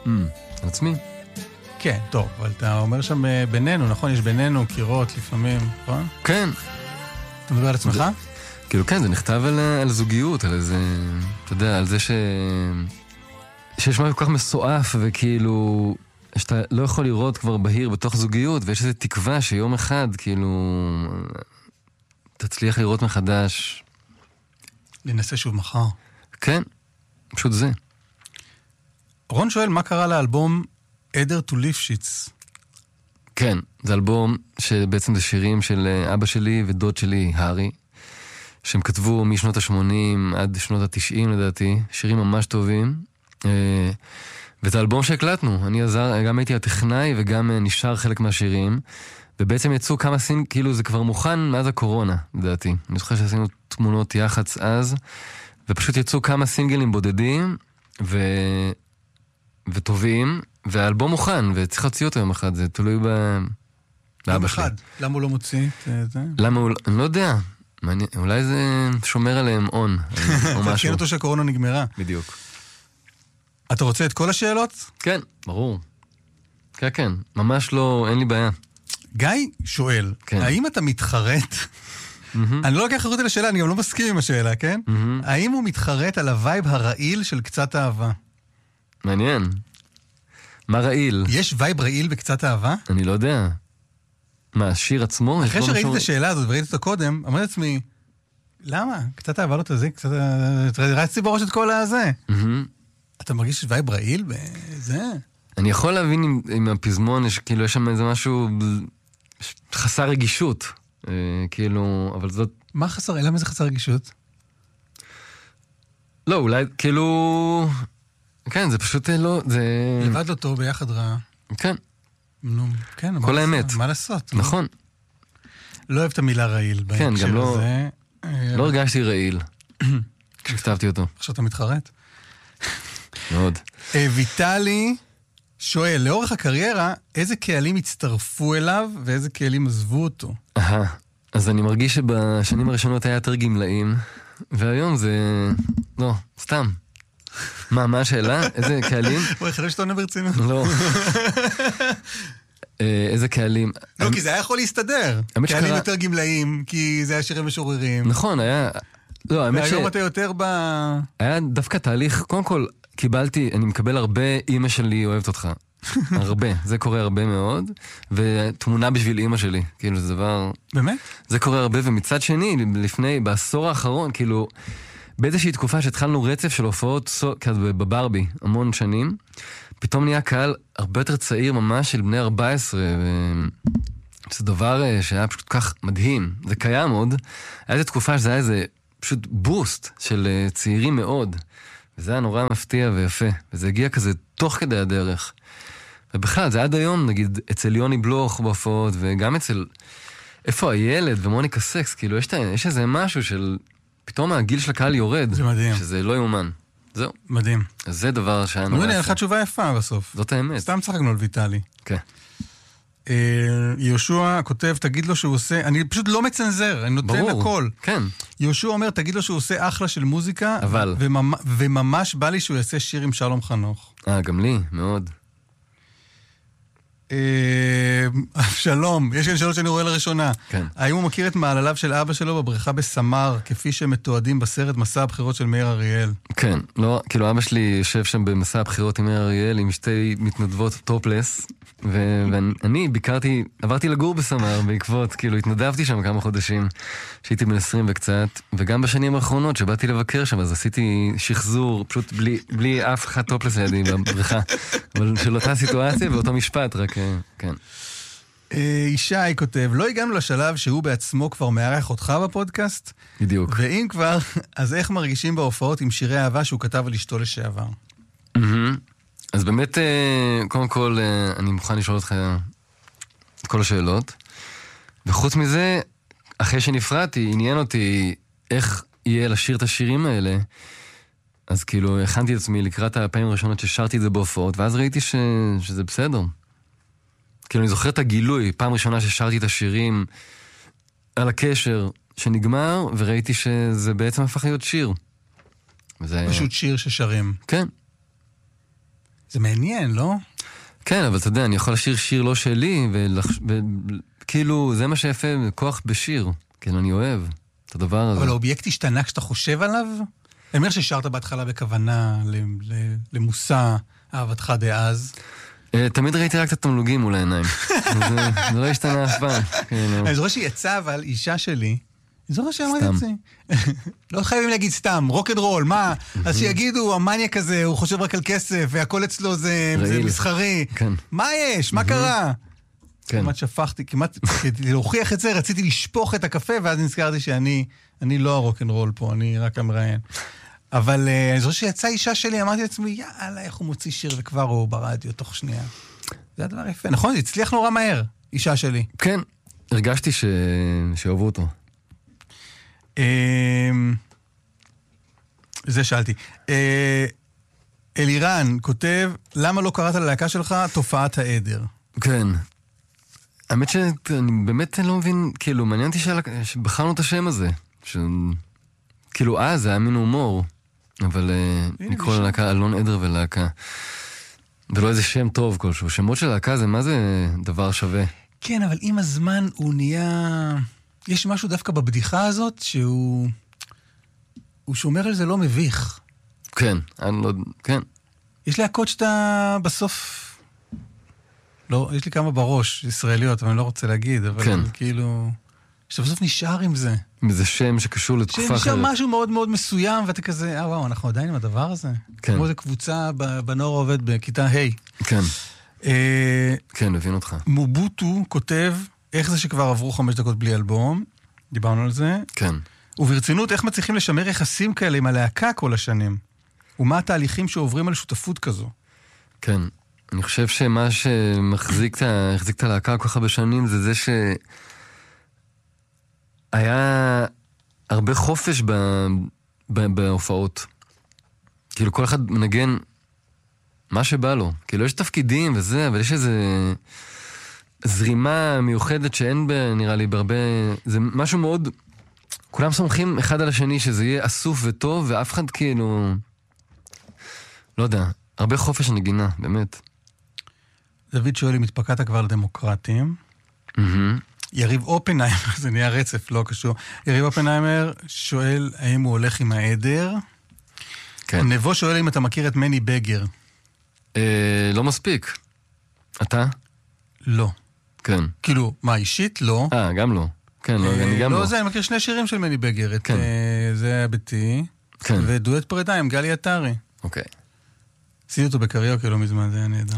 על עצמי. כן, טוב, אבל אתה אומר שם בינינו, נכון? יש בינינו קירות לפעמים, נכון? כן. אתה מדבר על עצמך? כאילו כן, זה נכתב על זוגיות, על איזה, אתה יודע, על זה שיש משהו כל כך מסועף, וכאילו, שאתה לא יכול לראות כבר בהיר בתוך זוגיות, ויש איזו תקווה שיום אחד, כאילו, תצליח לראות מחדש. ננסה שוב מחר. כן, פשוט זה. רון שואל, מה קרה לאלבום עדר טו ליפשיץ? כן, זה אלבום שבעצם זה שירים של אבא שלי ודוד שלי, הארי, שהם כתבו משנות ה-80 עד שנות ה-90 לדעתי, שירים ממש טובים, וזה אלבום שהקלטנו, אני גם הייתי הטכנאי וגם נשאר חלק מהשירים, ובעצם יצאו כמה כאילו זה כבר מוכן מאז הקורונה, לדעתי. אני זוכר שעשינו תמונות יח"צ אז, ופשוט יצאו כמה סינגלים בודדים, וטובים, והאלבום מוכן, וצריך להוציא אותו יום אחד, זה תלוי באבא שלי. למה הוא לא מוציא את זה? למה הוא, אני לא יודע, אולי זה שומר עליהם און, או משהו. תתחיל אותו שהקורונה נגמרה. בדיוק. אתה רוצה את כל השאלות? כן, ברור. כן, כן, ממש לא, אין לי בעיה. גיא שואל, האם אתה מתחרט? אני לא לוקח אחריות על השאלה, אני גם לא מסכים עם השאלה, כן? האם הוא מתחרט על הווייב הרעיל של קצת אהבה? מעניין. מה רעיל? יש וייב רעיל בקצת אהבה? אני לא יודע. מה, השיר עצמו? אחרי שראיתי את השאלה הזאת וראיתי אותה קודם, אמרתי לעצמי, למה? קצת אהבה לא תזיק, קצת... רצתי בראש את כל הזה. אתה מרגיש וייב רעיל בזה? אני יכול להבין עם הפזמון, כאילו יש שם איזה משהו חסר רגישות. כאילו, אבל זאת... מה חסר? למה זה חסר רגישות? לא, אולי, כאילו... כן, זה פשוט לא... לבד לא טוב, ביחד רע. כן. נו, כן. כל האמת. מה לעשות? נכון. לא אוהב את המילה רעיל. כן, גם לא... לא הרגשתי רעיל. כשכתבתי אותו. עכשיו אתה מתחרט? מאוד. ויטלי שואל, לאורך הקריירה, איזה קהלים הצטרפו אליו ואיזה קהלים עזבו אותו? אז אני מרגיש שבשנים הראשונות היה יותר גמלאים, והיום זה... לא, סתם. מה השאלה? איזה קהלים? הוא החלט שאתה עונה ברצינות. לא. איזה קהלים? לא, כי זה היה יכול להסתדר. קהלים יותר גמלאים, כי זה היה שירים משוררים. נכון, היה... לא, האמת והיום אתה יותר ב... היה דווקא תהליך, קודם כל, אני מקבל הרבה, אמא שלי אוהבת אותך. הרבה, זה קורה הרבה מאוד, ותמונה בשביל אמא שלי, כאילו זה דבר... באמת? זה קורה הרבה, ומצד שני, בעשור האחרון, כאילו, באיזושהי תקופה שהתחלנו רצף של הופעות בברבי, המון שנים, פתאום נהיה קהל הרבה יותר צעיר ממש של בני 14, זה דבר שהיה פשוט כך מדהים, זה קיים עוד, היה איזו תקופה שזה היה איזה פשוט בוסט של צעירים מאוד, וזה היה נורא מפתיע ויפה, וזה הגיע כזה תוך כדי הדרך. ובכלל, זה עד היום, נגיד, אצל יוני בלוך בהופעות, וגם אצל... איפה הילד ומוניקה סקס, כאילו, יש איזה משהו של... פתאום הגיל של הקהל יורד. זה מדהים. שזה לא יאומן. זהו. מדהים. אז זה דבר שהיה נורא... נו, הנה, לך תשובה יפה בסוף. זאת האמת. סתם צחקנו על ויטלי. כן. יהושע כותב, תגיד לו שהוא עושה... אני פשוט לא מצנזר, אני נותן הכל. כן. יהושע אומר, תגיד לו שהוא עושה אחלה של מוזיקה, אבל... וממש בא לי שהוא יעשה שיר עם שלום חנוך. גם לי, מאוד. שלום, יש כאן שאלות שאני רואה לראשונה. כן. האם הוא מכיר את מעלליו של אבא שלו בבריכה בסמר, כפי שמתועדים בסרט מסע הבחירות של מאיר אריאל? כן, לא, כאילו אבא שלי יושב שם במסע הבחירות עם מאיר אריאל, עם שתי מתנדבות טופלס, ואני עברתי לגור בסמר בעקבות, כאילו התנדבתי שם כמה חודשים, שהייתי בן 20 וקצת, וגם בשנים האחרונות שבאתי לבקר שם, אז עשיתי שחזור, פשוט בלי אף אחד טופלס לידי בבריכה, אבל של אותה סיטואציה ואותו משפט, רק, כן. ישי כותב, לא הגענו לשלב שהוא בעצמו כבר מארח אותך בפודקאסט? בדיוק. ואם כבר, אז איך מרגישים בהופעות עם שירי אהבה שהוא כתב על אשתו לשעבר? אז באמת, קודם כל, אני מוכן לשאול אותך את כל השאלות. וחוץ מזה, אחרי שנפרדתי, עניין אותי איך יהיה לשיר את השירים האלה. אז כאילו, הכנתי את עצמי לקראת הפעמים הראשונות ששרתי את זה בהופעות, ואז ראיתי שזה בסדר. כאילו, אני זוכר את הגילוי, פעם ראשונה ששרתי את השירים על הקשר שנגמר, וראיתי שזה בעצם הפך להיות שיר. פשוט שיר ששרים. כן. זה מעניין, לא? כן, אבל אתה יודע, אני יכול לשיר שיר לא שלי, וכאילו, זה מה שיפה, כוח בשיר. כאילו, אני אוהב את הדבר הזה. אבל האובייקט השתנה כשאתה חושב עליו? אני אומר ששרת בהתחלה בכוונה למושא אהבתך דאז. תמיד ראיתי רק את התמלוגים מול העיניים. זה לא השתנה אף פעם. אני זוכר שיצא, אבל אישה שלי, אני זוכר שאמרתי את זה. לא חייבים להגיד סתם, רוק'נ'רול, מה? אז שיגידו, המניאק הזה, הוא חושב רק על כסף, והכל אצלו זה מסחרי. מה יש? מה קרה? כמעט שפכתי, כמעט, כדי להוכיח את זה, רציתי לשפוך את הקפה, ואז נזכרתי שאני לא הרוק'נ'רול פה, אני רק המראיין. אבל אני זוכר שיצאה אישה שלי, אמרתי לעצמי, יאללה, איך הוא מוציא שיר וכבר הוא ברדיו תוך שנייה. זה הדבר יפה. נכון, זה הצליח נורא מהר, אישה שלי. כן, הרגשתי שאוהבו אותו. זה שאלתי. אלירן כותב, למה לא קראת ללהקה שלך תופעת העדר? כן. האמת שאני באמת לא מבין, כאילו, מעניין אותי שבחרנו את השם הזה. כאילו, זה היה מין הומור. אבל לקרוא ללהקה אלון עדר ולהקה. ולא איזה שם טוב כלשהו. שמות של להקה זה מה זה דבר שווה. כן, אבל עם הזמן הוא נהיה... יש משהו דווקא בבדיחה הזאת שהוא שומר על זה לא מביך. כן, אני לא... כן. יש להקות שאתה בסוף... לא, יש לי כמה בראש ישראליות, אבל אני לא רוצה להגיד, אבל כן. כאילו... שאתה בסוף נשאר עם זה. זה שם שקשור לתקופה אחרת. שנשאר משהו מאוד מאוד מסוים, ואתה כזה, וואו, אנחנו עדיין עם הדבר הזה? כן. כמו איזו קבוצה בנוער עובד בכיתה ה'. כן. כן, מבין אותך. מובוטו כותב, איך זה שכבר עברו 5 דקות בלי אלבום? דיברנו על זה. כן. וברצינות, איך מצליחים לשמר יחסים כאלה עם הלהקה כל השנים? ומה התהליכים שעוברים על שותפות כזו? כן. אני חושב שמה שמחזיק את הלהקה כל כך הרבה שנים, זה היה הרבה חופש בהופעות. כאילו כל אחד מנגן מה שבא לו. כאילו יש תפקידים וזה, אבל יש איזה זרימה מיוחדת שאין נראה לי בהרבה... זה משהו מאוד... כולם סומכים אחד על השני שזה יהיה אסוף וטוב, ואף אחד כאילו... לא יודע, הרבה חופש הנגינה, באמת. דוד שואל אם התפקעת כבר לדמוקרטים. יריב אופנהיימר, זה נהיה רצף, לא קשור. יריב אופנהיימר שואל האם הוא הולך עם העדר. כן. נבו שואל אם אתה מכיר את מני בגר. לא מספיק. אתה? לא. כן. כאילו, מה, אישית? לא. גם לא. כן, אני גם לא. לא, זה, אני מכיר 2 שירים של מני בגר. כן. זה היה ביתי. כן. ודואט פרידה עם גלי עטרי. אוקיי. עשיתי אותו בקריוקי לא מזמן, זה היה נהדר.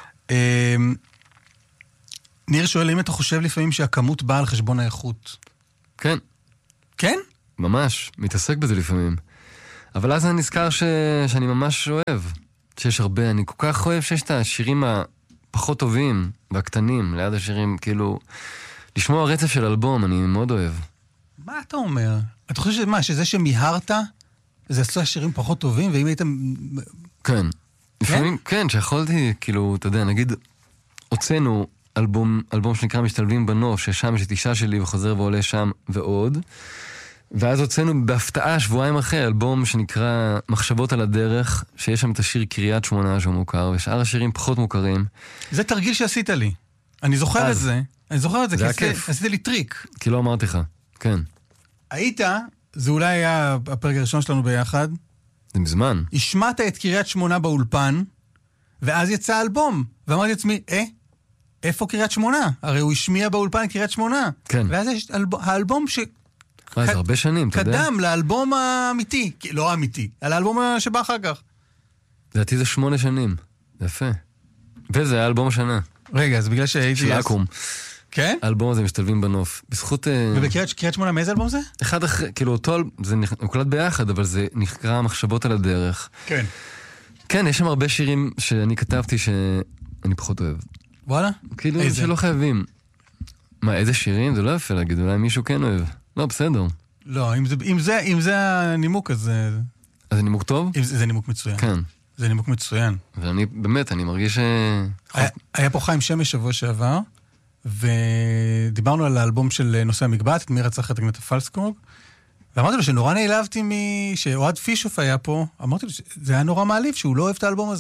ניר שואל, אם אתה חושב לפעמים שהכמות באה על חשבון האיכות? כן. כן? ממש, מתעסק בזה לפעמים. אבל אז אני נזכר שאני ממש אוהב, שיש הרבה, אני כל כך אוהב שיש את השירים הפחות טובים והקטנים, ליד השירים, כאילו, לשמוע רצף של אלבום, אני מאוד אוהב. מה אתה אומר? אתה חושב שמה, שזה שמיהרת, זה עשו השירים פחות טובים, ואם היית... כן. לפעמים, כן, שיכולתי, כאילו, אתה יודע, נגיד, הוצאנו אלבום שנקרא משתלבים בנוף, ששם יש את אישה שלי וחוזר ועולה שם ועוד. ואז הוצאנו בהפתעה שבועיים אחרי אלבום שנקרא מחשבות על הדרך, שיש שם את השיר קריית שמונה שהוא מוכר, ושאר השירים פחות מוכרים. זה תרגיל שעשית לי. אני זוכר את זה. אני זוכר את זה, כי עשית לי טריק. כי לא אמרתי לך, כן. היית, זה אולי היה הפרק הראשון שלנו ביחד. זה מזמן. השמעת את קריית שמונה באולפן, ואז יצא האלבום. ואמרתי לעצמי, איפה קריית שמונה? הרי הוא השמיע באולפן קריית שמונה. כן. ואז יש האלבום זה הרבה שנים, אתה יודע? קדם לאלבום האמיתי. לא האמיתי, על האלבום שבא אחר כך. לדעתי זה 8 שנים. זה יפה. וזה היה אלבום השנה. רגע, אז בגלל שהייתי... של אקום. כן? האלבום הזה משתלבים בנוף. בזכות... ובקריית שמונה, מאיזה אלבום זה? אחד אחרי, כאילו אותו, זה נקולט ביחד, אבל זה נקרא מחשבות על הדרך. כן. כן, יש שם הרבה שירים שאני כתבתי שאני פחות אוהב. וואלה? כאילו שלא חייבים. מה, איזה שירים? זה לא יפה להגיד, אולי מישהו כן אוהב. לא, בסדר. לא, אם זה הנימוק, אז... אז זה נימוק טוב? זה נימוק מצוין. כן. זה נימוק מצוין. ואני, באמת, אני מרגיש היה פה חיים שמש שבוע שעבר, ודיברנו על האלבום של נושא המקבט, את מי רצח את אגנטה פלסקורג, ואמרתי לו שנורא נעלבתי שאוהד פישוף היה פה, אמרתי לו שזה היה נורא מעליב שהוא לא אוהב את האלבום הזה.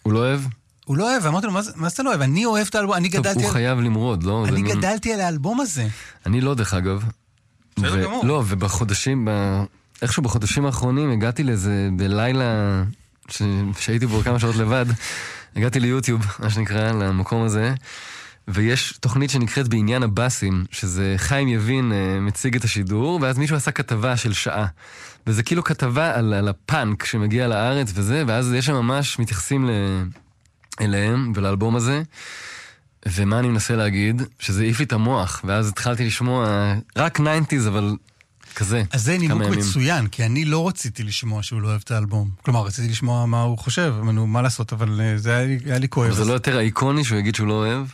הוא לא אוהב? הוא לא אוהב, אמרתי לו, מה אתה לא אוהב? אני אוהב את האלבום, אני גדלתי... טוב, הוא חייב למרוד, לא? אני גדלתי על האלבום הזה. אני לא, דרך אגב. בסדר גמור. לא, ובחודשים, איכשהו בחודשים האחרונים הגעתי לזה בלילה, שהייתי בו כמה שעות לבד, הגעתי ליוטיוב, מה שנקרא, למקום הזה, ויש תוכנית שנקראת בעניין הבאסים, שזה חיים יבין מציג את השידור, ואז מישהו עשה כתבה של שעה. וזה כאילו כתבה על הפאנק שמגיע לארץ וזה, ואז יש שם ממש מתייחסים אליהם ולאלבום הזה, ומה אני מנסה להגיד? שזה העיף לי את המוח, ואז התחלתי לשמוע רק 90s, אבל כזה. אז זה נימוק מצוין, כי אני לא רציתי לשמוע שהוא לא אוהב את האלבום. כלומר, רציתי לשמוע מה הוא חושב, מה לעשות, אבל זה היה לי כואב. אבל זה לא יותר האיקוני שהוא יגיד שהוא לא אוהב?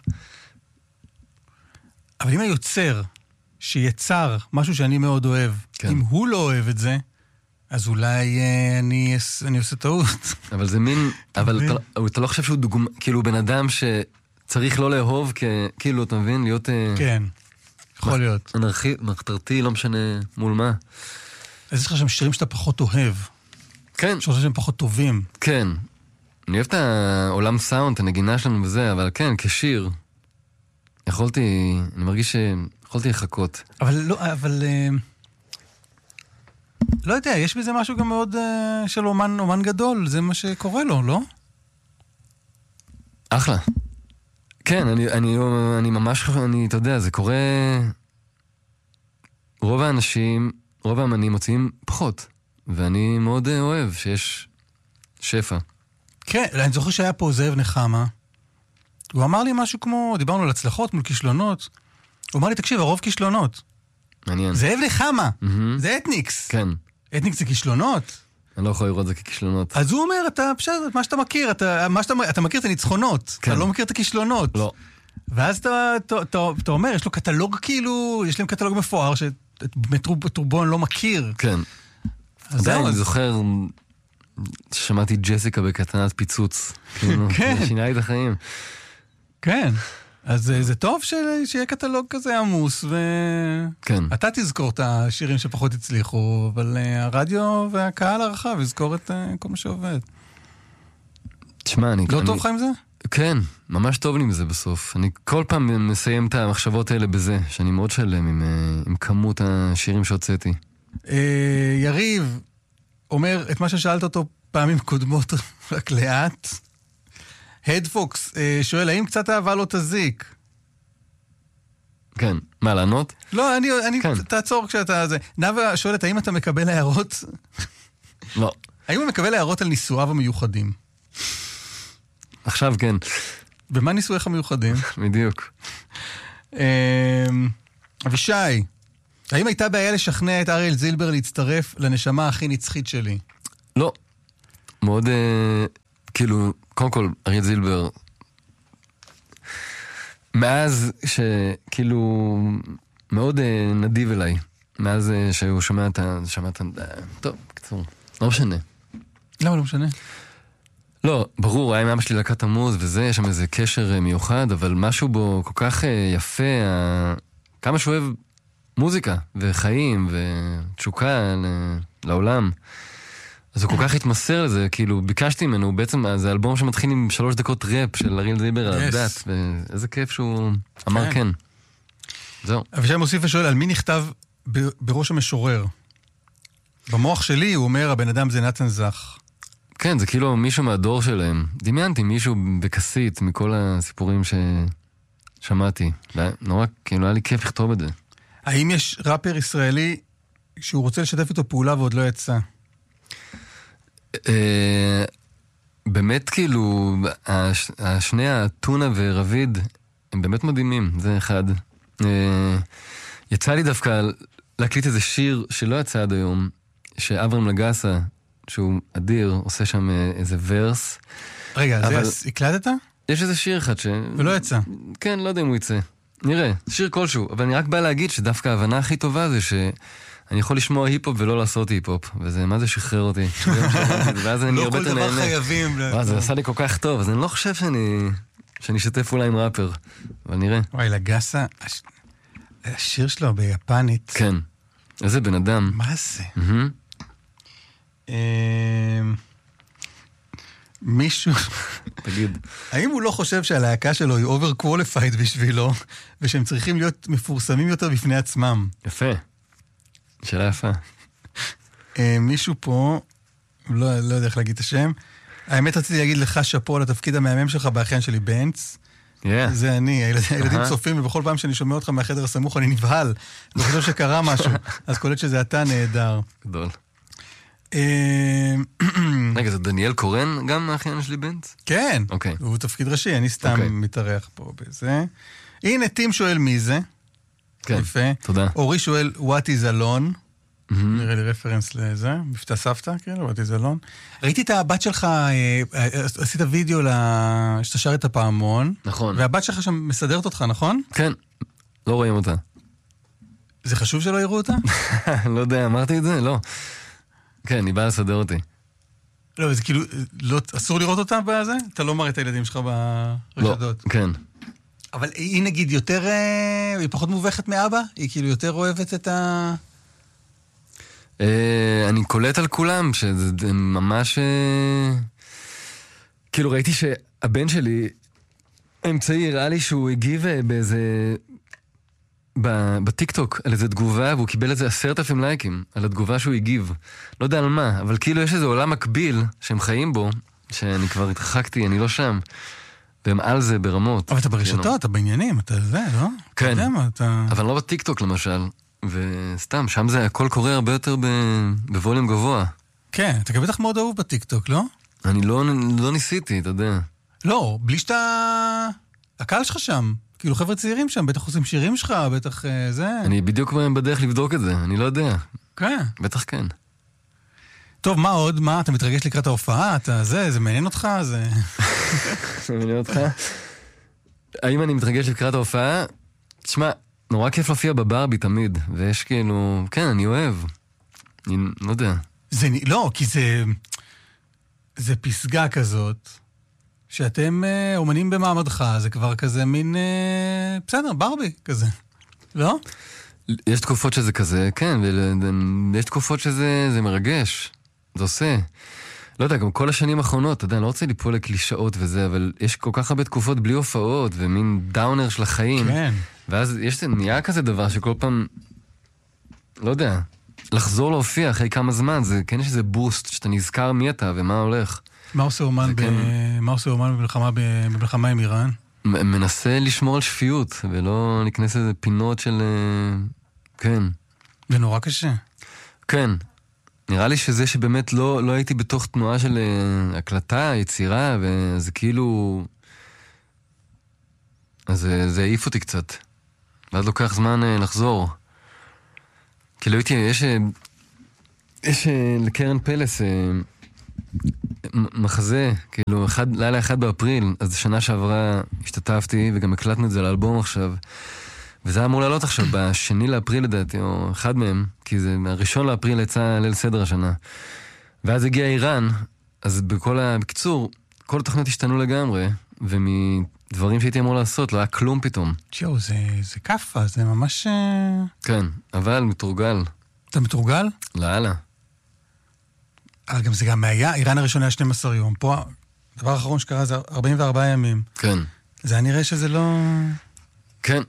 אבל אם היוצר שיצר משהו שאני מאוד אוהב, אם הוא לא אוהב את זה, אז אולי אני עושה טעות. אבל זה מין, אבל אתה לא חושב שהוא דוגמה, כאילו בן אדם שצריך לא לאהוב, כאילו, אתה מבין? להיות... כן, יכול להיות. מחתרתי, לא משנה מול מה. אז יש לך שם שירים שאתה פחות אוהב. כן. שאתה חושב שהם פחות טובים. כן. אני אוהב את העולם סאונד, את הנגינה שלנו וזה, אבל כן, כשיר. אני מרגיש שיכולתי לחכות. אבל לא יודע, יש בזה משהו גם מאוד של אומן גדול, זה מה שקורה לו, לא? אחלה. כן, אני ממש, אתה יודע, זה קורה... רוב האנשים, רוב האמנים מוצאים פחות, ואני מאוד אוהב שיש שפע. כן, אני זוכר שהיה פה זאב נחמה, הוא אמר לי משהו כמו, דיברנו על הצלחות מול כישלונות, הוא אמר לי, תקשיב, הרוב כישלונות. מעניין. זאב נחמה, זה אתניקס. כן. אתניקס זה כישלונות. אני לא יכול לראות זה ככישלונות. אז הוא אומר, אתה מה שאתה מכיר, אתה מכיר את הניצחונות, אתה לא מכיר את הכישלונות. לא. ואז אתה אומר, יש לו קטלוג כאילו, יש להם קטלוג מפואר, שטרובון לא מכיר. כן. עדיין אני זוכר ששמעתי ג'סיקה בקטנת פיצוץ. כן. שינה את החיים. כן. אז זה טוב שיהיה קטלוג כזה עמוס, ואתה תזכור את השירים שפחות הצליחו, אבל הרדיו והקהל הרחב יזכור את כל מה שעובד. תשמע, לא טוב לך עם זה? כן, ממש טוב לי עם זה בסוף. אני כל פעם מסיים את המחשבות האלה בזה, שאני מאוד שלם עם כמות השירים שהוצאתי. יריב אומר את מה ששאלת אותו פעמים קודמות רק לאט. הדפוקס שואל, האם קצת אהבה לא תזיק? כן. מה, לענות? לא, אני תעצור כשאתה... נאווה שואלת, האם אתה מקבל הערות? לא. האם הוא מקבל הערות על ניסויו המיוחדים? עכשיו כן. במה ניסוייך המיוחדים? בדיוק. אבישי, האם הייתה בעיה לשכנע את אריאל זילבר להצטרף לנשמה הכי נצחית שלי? לא. מאוד... כאילו, קודם כל, אריאל זילבר, מאז שכאילו, מאוד נדיב אליי, מאז שהוא שומע את טוב, קצור, לא משנה. למה לא משנה? לא, ברור, היה עם אבא שלי להקת המוז וזה, יש שם איזה קשר מיוחד, אבל משהו בו כל כך יפה, כמה שהוא אוהב מוזיקה וחיים ותשוקה לעולם. אז הוא כל כך התמסר לזה, כאילו, ביקשתי ממנו, בעצם, זה אלבום שמתחיל עם 3 דקות ראפ של אריאל זילבר על הדת, ואיזה כיף שהוא אמר כן. זהו. אבישי מוסיף ושואל, על מי נכתב בראש המשורר? במוח שלי הוא אומר, הבן אדם זה נתן זך. כן, זה כאילו מישהו מהדור שלהם. דמיינתי מישהו בכסית מכל הסיפורים ששמעתי. נורא, כאילו, היה לי כיף לכתוב את זה. האם יש ראפר ישראלי שהוא רוצה לשתף איתו פעולה ועוד לא יצא? באמת כאילו השני הטונה ורביד הם באמת מדהימים, זה אחד. יצא לי דווקא להקליט איזה שיר שלא יצא עד היום, שאברהם לגסה, שהוא אדיר, עושה שם איזה ורס. רגע, אז הקלטת? יש איזה שיר אחד ולא יצא. כן, לא יודע אם הוא יצא. נראה, שיר כלשהו, אבל אני רק בא להגיד שדווקא ההבנה הכי טובה זה אני יכול לשמוע היפ-הופ ולא לעשות היפ-הופ, וזה מה זה שחרר אותי. ואז אני הרבה יותר נהנה. לא כל דבר חייבים. זה עשה לי כל כך טוב, אז אני לא חושב שאני אשתף אולי עם ראפר, אבל נראה. וואי, לגסה, השיר שלו ביפנית. כן, איזה בן אדם. מה זה? מישהו... תגיד. האם הוא לא חושב שהלהקה שלו היא over-qualified בשבילו, ושהם צריכים להיות מפורסמים יותר בפני עצמם? יפה. שאלה יפה. מישהו פה, לא יודע איך להגיד את השם, האמת רציתי להגיד לך שפו על התפקיד המהמם שלך באחיין שלי בנץ. זה אני, הילדים צופים, ובכל פעם שאני שומע אותך מהחדר הסמוך אני נבהל, אני חושב שקרה משהו, אז קולט שזה אתה נהדר. גדול. רגע, זה דניאל קורן גם מהאחיין שלי בנץ? כן, הוא תפקיד ראשי, אני סתם מתארח פה בזה. הנה, טים שואל מי זה. כן, תודה. אורי שואל, what is alone? נראה לי רפרנס לזה, מבטא סבתא, כן, what is alone. ראיתי את הבת שלך, עשית וידאו שאתה שר את הפעמון. נכון. והבת שלך שם מסדרת אותך, נכון? כן, לא רואים אותה. זה חשוב שלא יראו אותה? לא יודע, אמרתי את זה? לא. כן, היא באה לסדר אותי. לא, זה כאילו, אסור לראות אותה בזה? אתה לא מראה את הילדים שלך ברשתות. לא, כן. אבל היא נגיד יותר, היא פחות מובכת מאבא? היא כאילו יותר אוהבת את ה... אני קולט על כולם, שזה ממש... כאילו ראיתי שהבן שלי, האמצעי, הראה לי שהוא הגיב באיזה... בטיקטוק על איזה תגובה, והוא קיבל איזה 10,000 לייקים על התגובה שהוא הגיב. לא יודע על מה, אבל כאילו יש איזה עולם מקביל שהם חיים בו, שאני כבר התרחקתי, אני לא שם. והם על זה ברמות. אבל אתה ברשתות, אתה בעניינים, אתה זה, לא? כן, אבל לא בטיקטוק למשל. וסתם, שם זה הכל קורה הרבה יותר בווליום גבוה. כן, אתה בטח מאוד אהוב בטיקטוק, לא? אני לא ניסיתי, אתה יודע. לא, בלי שאתה... הקהל שלך שם. כאילו חבר'ה צעירים שם, בטח עושים שירים שלך, בטח זה... אני בדיוק בדרך לבדוק את זה, אני לא יודע. כן. בטח כן. טוב, מה עוד? מה? אתה מתרגש לקראת ההופעה? זה מעניין אותך? זה מעניין אותך? האם אני מתרגש לקראת ההופעה? תשמע, נורא כיף להופיע בברבי תמיד, ויש כאילו... כן, אני אוהב. אני לא יודע. לא, כי זה פסגה כזאת, שאתם אומנים במעמדך, זה כבר כזה מין... בסדר, ברבי כזה. לא? יש תקופות שזה כזה, כן, ויש תקופות שזה מרגש. זה עושה. לא יודע, גם כל השנים האחרונות, אתה יודע, אני לא רוצה ליפול לקלישאות וזה, אבל יש כל כך הרבה תקופות בלי הופעות, ומין דאונר של החיים. כן. ואז נהיה כזה דבר שכל פעם, לא יודע, לחזור להופיע אחרי כמה זמן, זה כן יש איזה בוסט, שאתה נזכר מי אתה ומה הולך. מה עושה אומן במלחמה עם איראן? מנסה לשמור על שפיות, ולא להיכנס איזה פינות של... כן. זה נורא קשה. כן. נראה לי שזה שבאמת לא הייתי בתוך תנועה של הקלטה, יצירה, וזה כאילו... אז זה העיף אותי קצת. ואז לוקח זמן לחזור. כאילו יש לקרן פלס מחזה, כאילו לילה 1 באפריל, אז שנה שעברה השתתפתי, וגם הקלטנו את זה לאלבום עכשיו. וזה אמור לעלות עכשיו ב2 לאפריל לדעתי, או אחד מהם, כי זה 1 לאפריל יצא ליל סדר השנה. ואז הגיע איראן, אז בקיצור, כל התוכניות השתנו לגמרי, ומדברים שהייתי אמור לעשות, לא היה כלום פתאום. תשאו, זה קפה, זה ממש... כן, אבל מתורגל. אתה מתורגל? לאללה. אבל גם זה גם היה, איראן הראשונה היה 12 יום. פה, הדבר האחרון שקרה זה 44 ימים. כן. זה היה נראה שזה לא... כן.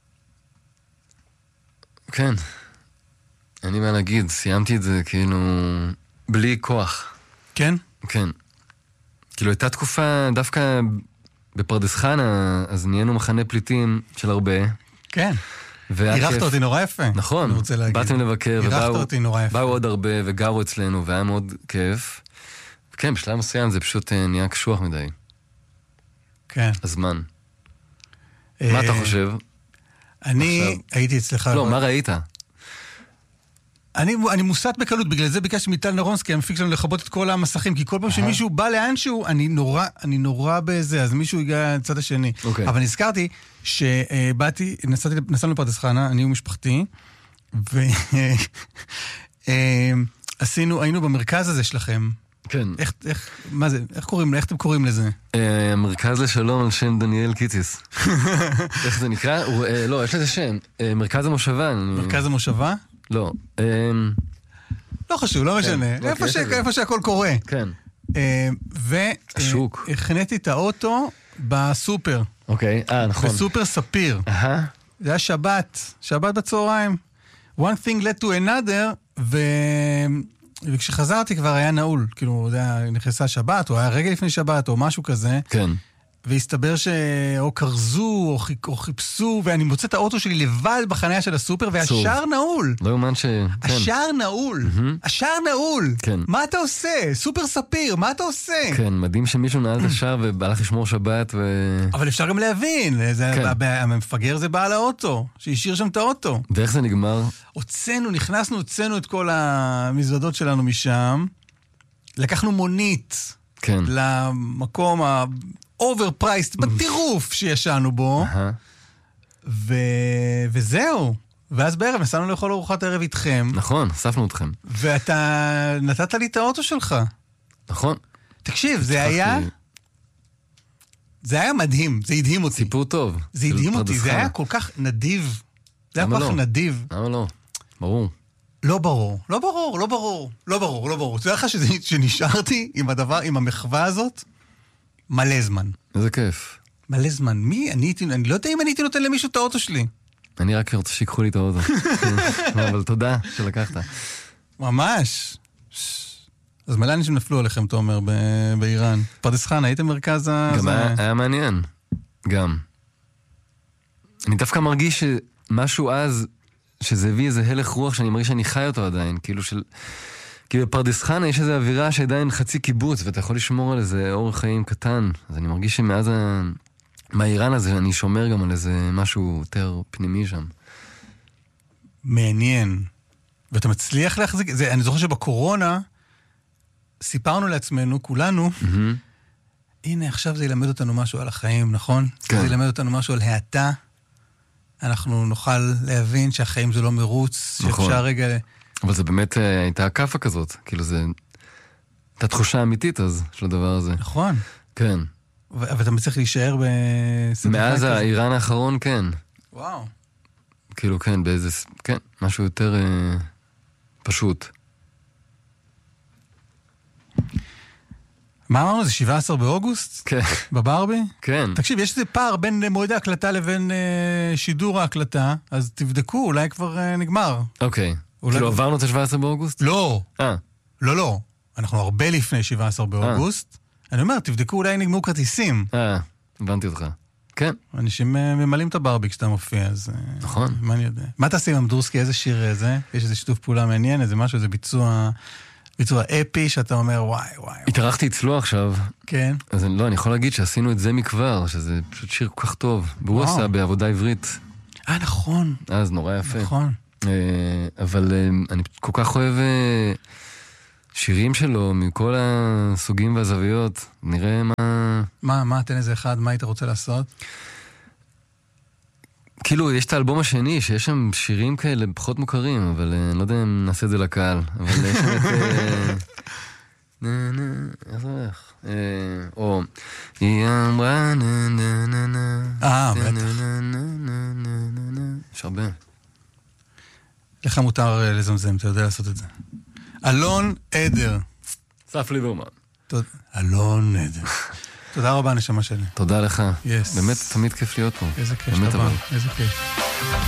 כן. אין לי מה להגיד, סיימתי את זה כאילו בלי כוח. כן? כן. כאילו הייתה תקופה דווקא בפרדס חנה, אז נהיינו מחנה פליטים של הרבה. כן. אירחת אותי נורא יפה. נכון, באתם לבקר, ובאו עוד הרבה וגרו אצלנו, והיה מאוד כיף. כן, בשלב מסוים זה פשוט נהיה קשוח מדי. כן. הזמן. מה אתה חושב? אני הייתי אצלך... לא, מה ראית? אני מוסת בקלות, בגלל זה ביקשתי מיטל נרונסקי, המפיק שלנו לכבות את כל המסכים, כי כל פעם שמישהו בא לאנשהו, אני נורא בזה, אז מישהו הגיע לצד השני. אבל נזכרתי שבאתי, נסענו לפרדס חנה, אני ומשפחתי, היינו במרכז הזה שלכם. כן. מה זה? איך אתם קוראים לזה? מרכז לשלום על שם דניאל קיציס. איך זה נקרא? לא, יש לזה שם. מרכז המושבה. מרכז המושבה? לא. לא חשוב, לא משנה. איפה שהכל קורה. כן. השוק. והכנתי את האוטו בסופר. אוקיי, נכון. בסופר ספיר. זה היה שבת בצהריים. One thing led to another, וכשחזרתי כבר היה נעול. כאילו, זה היה נכנסה שבת, או היה רגע לפני שבת, או משהו כזה. כן. והסתבר שאו קרזו, או חיפשו, ואני מוצא את האוטו שלי לבד בחניה של הסופר, והשער נעול. לא יומן השער נעול. השער נעול. כן. מה אתה עושה? סופר ספיר, מה אתה עושה? כן, מדהים שמישהו נעל את השער והלך לשמור שבת אבל אפשר גם להבין, המפגר זה בעל האוטו, שהשאיר שם את האוטו. ואיך זה נגמר? נכנסנו את כל המזוודות שלנו משם, לקחנו מונית למקום overpriced, בטירוף שישנו בו, וזהו. ואז בערב נסענו לאכול ארוחת ערב איתכם. נכון, אספנו אתכם. ואתה נתת לי את האוטו שלך. נכון. תקשיב, זה היה מדהים, זה הדהים אותי. סיפור טוב. זה הדהים אותי, זה היה כל כך נדיב. זה היה כל כך נדיב. למה לא? ברור. לא ברור. אתה יודע לך שנשארתי עם המחווה הזאת מלא זמן. איזה כיף. מלא זמן. אני לא יודע אם אני הייתי נותן למישהו את האוטו שלי. אני רק רוצה שיקחו לי את האוטו. אבל תודה שלקחת. ממש. אז מלא אנשים נפלו עליכם, תומר, באיראן. פרדס חנה, הייתם מרכז גם היה מעניין. גם. אני דווקא מרגיש שמשהו אז, שזה הביא איזה הלך רוח שאני מרגיש שאני חי אותו עדיין. כי בפרדס חנה יש איזו אווירה שעדיין חצי קיבוץ, ואתה יכול לשמור על איזה אורח חיים קטן. אז אני מרגיש שמאז מהאיראן הזה אני שומר גם על איזה משהו יותר פנימי שם. מעניין. ואתה מצליח להחזיק... אני זוכר שבקורונה סיפרנו לעצמנו, כולנו, הנה עכשיו זה ילמד אותנו משהו על החיים, נכון? כן. זה ילמד אותנו משהו על העתה. אנחנו נוכל להבין שהחיים זה לא מרוץ, נכון. שאפשר רגע... אבל זה באמת הייתה הקפה כזאת. כאילו זה... הייתה תחושה אמיתית אז של הדבר הזה. נכון. כן. ואתה מצליח להישאר מאז האיראן האחרון, כן. וואו. כאילו, כן, באיזה... כן, משהו יותר פשוט. מה אמרנו? זה 17 באוגוסט? כן. בברבי? כן. תקשיב, יש איזה פער בין מועד ההקלטה לבין שידור ההקלטה, אז תבדקו, אולי כבר נגמר. אוקיי. כאילו עברנו את ה-17 באוגוסט? לא. לא. אנחנו הרבה לפני 17 באוגוסט. אני אומר, תבדקו, אולי נגמרו כרטיסים. הבנתי אותך. כן. אנשים ממלאים את הברבי כשאתה מופיע, אז... נכון. מה אני יודע? מה תעשי עם אמדורסקי? איזה שיר זה? יש איזה שיתוף פעולה מעניין, איזה משהו, איזה ביצוע אפי, שאתה אומר, וואי. התארחתי אצלו עכשיו. כן. אז לא, אני יכול להגיד שעשינו את זה מכבר, שזה פשוט שיר כל כך טוב. והוא עשה בעבודה עברית. נכון. אז נורא יפה. נכון. אבל אני כל כך אוהב שירים שלו מכל הסוגים והזוויות. נראה מה, תן איזה אחד, מה היית רוצה לעשות? כאילו, יש את האלבום השני, שיש שם שירים כאלה פחות מוכרים, אבל אני לא יודע אם נעשה את זה לקהל. אבל יש שם את... איך זה הולך? או... היא אמרה... בטח. יש הרבה. לך מותר לזמזם, אתה יודע לעשות את זה. אלון עדר. אסף ליברמן. אלון עדר. תודה רבה, נשמה שלי. תודה לך. באמת, תמיד כיף להיות פה. איזה כיף שאתה בא. איזה כיף.